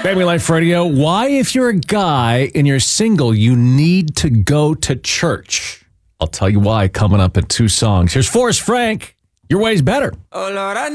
Family Life Radio. Why, if you're a guy and you're single, you need to go to church. I'll tell you why coming up in 2 songs. Here's Forrest Frank. Your way's better. Oh, Lord, I